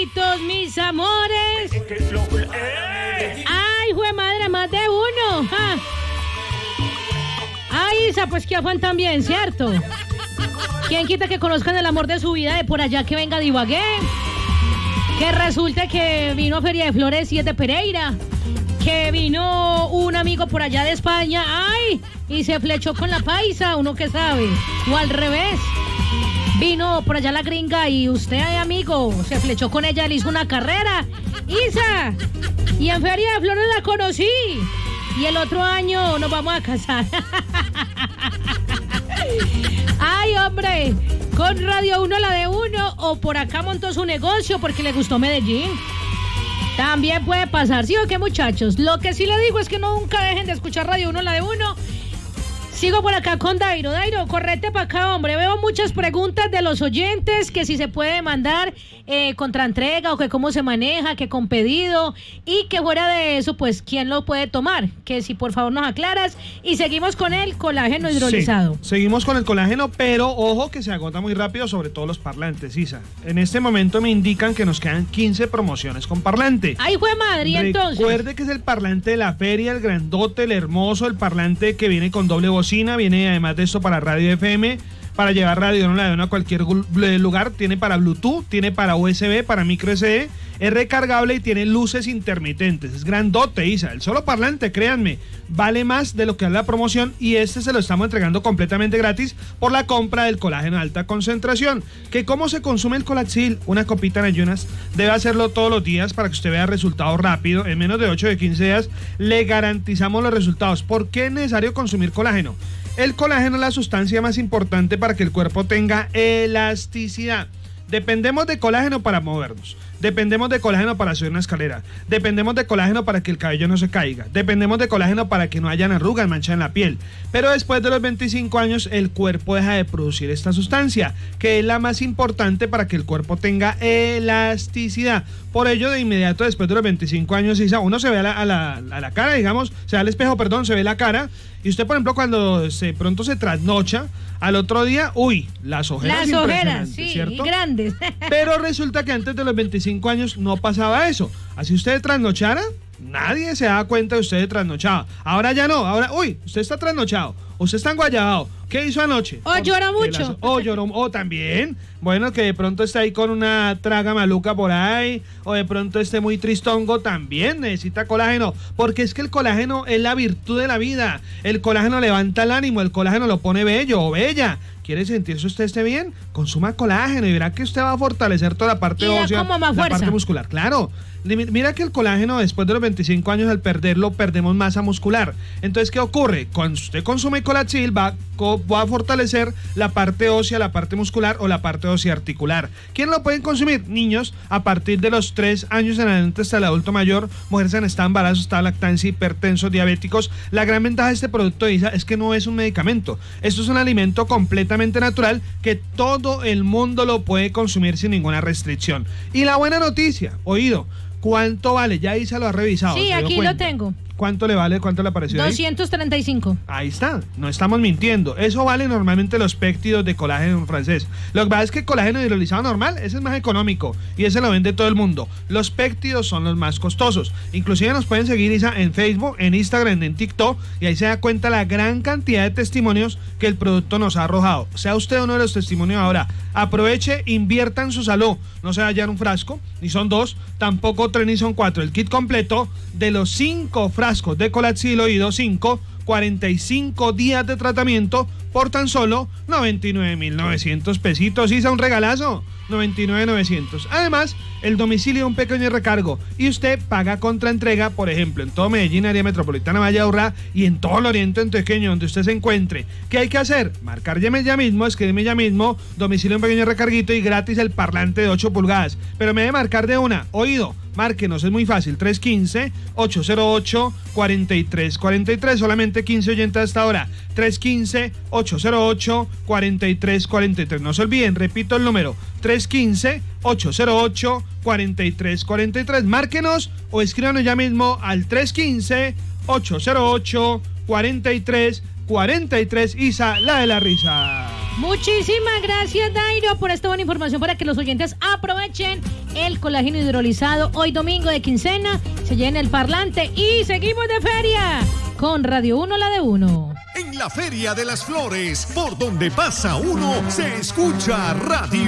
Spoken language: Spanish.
amorcitos, mis amores. Ay, jue madre, más de uno. Ja. Ay, Isa, pues que afán también, ¿cierto? ¿Quién quita que conozcan el amor de su vida de por allá que venga de Ibagué? Que resulte que vino a Feria de Flores y es de Pereira. Que vino un amigo por allá de España, ¡ay! Y se flechó con la paisa, uno que sabe. O al revés. Vino por allá la gringa y usted, amigo, se flechó con ella, le hizo una carrera. ¡Isa! Y en Feria de Flores la conocí. Y el otro año nos vamos a casar. ¡Ay, hombre! Con Radio 1 la de uno, o por acá montó su negocio porque le gustó Medellín. También puede pasar, ¿sí o qué, muchachos? Lo que sí le digo es que nunca dejen de escuchar Radio 1 la de uno. Sigo por acá con Dairo. Dairo, correte para acá, hombre. Veo muchas preguntas de los oyentes, que si se puede mandar contraentrega o que cómo se maneja, que con pedido, y que fuera de eso, pues, ¿quién lo puede tomar? Que si por favor nos aclaras. Y seguimos con el colágeno hidrolizado. Sí, seguimos con el colágeno, pero ojo que se agota muy rápido, sobre todo los parlantes, Isa. En este momento me indican que nos quedan 15 promociones con parlante. ¡Ay, jue madre! Entonces, recuerde que es el parlante de la feria, el grandote, el hermoso, el parlante que viene con doble bocina, viene además de esto para radio FM, para llevar Radio 1 a cualquier lugar, tiene para Bluetooth, tiene para USB, para micro SD, es recargable y tiene luces intermitentes, es grandote, Isa, el solo parlante, créanme, vale más de lo que es la promoción, y este se lo estamos entregando completamente gratis por la compra del colágeno de alta concentración. ¿Que cómo se consume el Colaxil? Una copita en ayunas, debe hacerlo todos los días para que usted vea resultados rápido, en menos de 8 de 15 días le garantizamos los resultados. ¿Por qué es necesario consumir colágeno? El colágeno es la sustancia más importante para que el cuerpo tenga elasticidad. Dependemos de colágeno para movernos. Dependemos de colágeno para subir una escalera. Dependemos de colágeno para que el cabello no se caiga. Dependemos de colágeno para que no hayan arrugas, manchas en la piel. Pero después de los 25 años, el cuerpo deja de producir esta sustancia, que es la más importante para que el cuerpo tenga elasticidad. Por ello, de inmediato, después de los 25 años, uno se ve a la cara, digamos, se ve al espejo, perdón, se ve la cara. Y usted, por ejemplo, cuando pronto se trasnocha, al otro día, las ojeras. Las ojeras, sí, ¿cierto? Grandes. Pero resulta que antes de los 25 años no pasaba eso. Así usted trasnochara, nadie se daba cuenta de usted trasnochaba. Ahora ya no, ahora, usted está trasnochado, usted está enguayabado. ¿Qué hizo anoche? Lloró mucho. Lloró también. Bueno, que de pronto está ahí con una traga maluca por ahí, o de pronto esté muy tristongo, también necesita colágeno, porque es que el colágeno es la virtud de la vida. El colágeno levanta el ánimo, el colágeno lo pone bello o bella. ¿Quiere sentirse usted bien? Consuma colágeno y verá que usted va a fortalecer toda la parte ósea, la parte muscular. Claro. Mira que el colágeno, después de los 25 años, al perderlo, perdemos masa muscular. Entonces, ¿qué ocurre? Cuando usted consume Colaxil, va a fortalecer la parte ósea, la parte muscular o la parte ósea articular. ¿Quién lo pueden consumir? Niños a partir de los 3 años en adelante hasta el adulto mayor, mujeres en estado de embarazo, estado de lactancia, hipertensos, diabéticos. La gran ventaja de este producto, Isa, es que no es un medicamento. Esto es un alimento completamente natural que todo el mundo lo puede consumir sin ninguna restricción. Y la buena noticia, oído, ¿cuánto vale? Ya Isa lo ha revisado. Sí, aquí lo tengo. ¿Cuánto le vale? ¿Cuánto le apareció 235. Ahí está, no estamos mintiendo. Eso vale normalmente los péptidos de colágeno en francés. Lo que pasa es que el colágeno hidrolizado normal, ese es más económico y ese lo vende todo el mundo. Los péptidos son los más costosos. Inclusive nos pueden seguir, Isa, en Facebook, en Instagram, en TikTok, y ahí se da cuenta la gran cantidad de testimonios que el producto nos ha arrojado. Sea usted uno de los testimonios ahora. Aproveche, invierta en su salud. No se vaya en un frasco, ni son 2, tampoco 3 ni son 4. El kit completo de los 5 frascos de Colaxil Oído 5, 45 días de tratamiento por tan solo 99,900 pesitos. Isa, un regalazo, 99,900. Además, el domicilio un pequeño recargo y usted paga contra entrega, por ejemplo, en todo Medellín, área metropolitana, Valle de Aburrá y en todo el oriente antioqueño donde usted se encuentre. ¿Qué hay que hacer? Marcar ya mismo, escribirme ya mismo, domicilio un pequeño recarguito y gratis el parlante de 8 pulgadas. Pero me debe marcar de una, oído, márquenos, es muy fácil, 315-808-4343, solamente 15 oyentes hasta ahora, 315-808-4343. No se olviden, repito el número, 315-808-4343. Márquenos o escríbanos ya mismo al 315-808-4343. Isa, la de la risa. Muchísimas gracias, Dairo, por esta buena información para que los oyentes aprovechen el colágeno hidrolizado. Hoy domingo de quincena se llena el parlante y seguimos de feria con Radio 1, la de 1. En la Feria de las Flores, por donde pasa uno, se escucha Radio